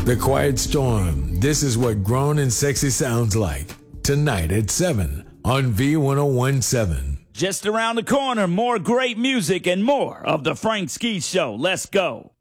The Quiet Storm. This is what grown and sexy sounds like. Tonight at 7 on V1017. Just around the corner, more great music and more of the Frank Ski Show. Let's go.